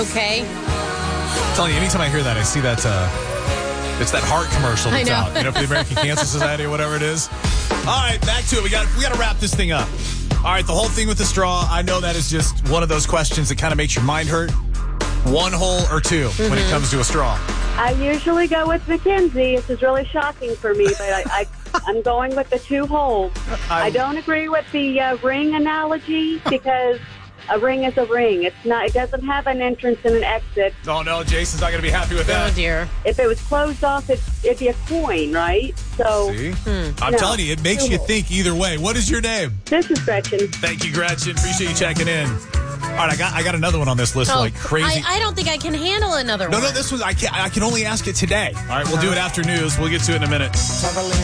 Okay. I'm telling you, anytime I hear that, I see that, it's that heart commercial that's out. You know, for the American Cancer Society or whatever it is. All right, back to it. We got to wrap this thing up. All right, the whole thing with the straw, I know that is just one of those questions that kind of makes your mind hurt. One hole or two when it comes to a straw? I usually go with Mackenzie. This is really shocking for me, but I'm going with the 2 holes. I don't agree with the ring analogy because a ring is a ring. It doesn't have an entrance and an exit. Oh, no, Jason's not going to be happy with that. Oh, dear. If it was closed off, it'd be a coin, right? So, see? I'm telling you, it makes you think either way. What is your name? This is Gretchen. Thank you, Gretchen. Appreciate you checking in. All right, I got another one on this list, like crazy. I don't think I can handle another one. No, this was I can only ask it today. All right, we'll do it after news. We'll get to it in a minute.